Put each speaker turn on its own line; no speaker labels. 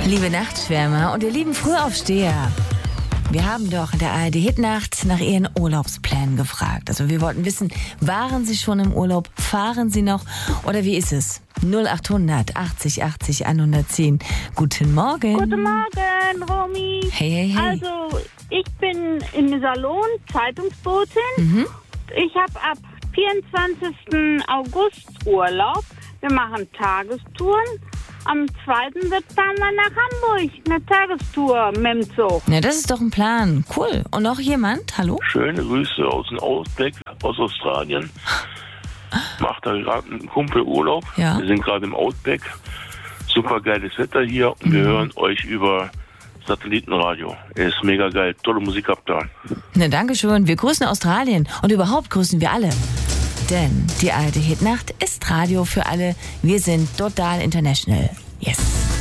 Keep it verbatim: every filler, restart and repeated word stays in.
Liebe Nachtschwärmer und ihr lieben Frühaufsteher, wir haben doch in der A R D-Hitnacht nach Ihren Urlaubsplänen gefragt. Also wir wollten wissen, waren Sie schon im Urlaub, fahren Sie noch oder wie ist es? null acht hundert achtzig achtzig hundertzehn. Guten Morgen.
Guten Morgen, Romy.
Hey, hey, hey.
Also, ich bin im Salon Zeitungsbotin.
Mhm.
Ich habe ab vierundzwanzigsten August Urlaub. Wir machen Tagestouren. Am zweiten fahren wir nach Hamburg, eine Tagestour mit dem Zug.
Na, das ist doch ein Plan. Cool. Und noch jemand? Hallo?
Schöne Grüße aus dem Outback, aus Australien. Macht da gerade ein Kumpel Urlaub.
Ja.
Wir sind gerade im Outback. Super geiles Wetter hier und wir
Mhm.
hören euch über Satellitenradio. Ist mega geil. Tolle Musik habt ihr.
Na, danke schön. Wir grüßen Australien und überhaupt grüßen wir alle. Denn die A R D-Hitnacht ist Radio für alle. Wir sind total international. Yes.